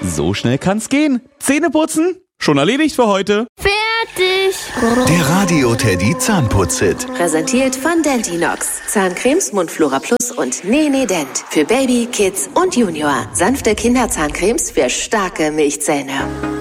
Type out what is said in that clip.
So schnell kann's gehen. Zähne putzen? Schon erledigt für heute. Fertig. Der Radio Teddy Zahnputz-Hit. Präsentiert von Dentinox. Zahncremes, Mundflora Plus und Nene Dent. Für Baby, Kids und Junior. Sanfte Kinderzahncremes für starke Milchzähne.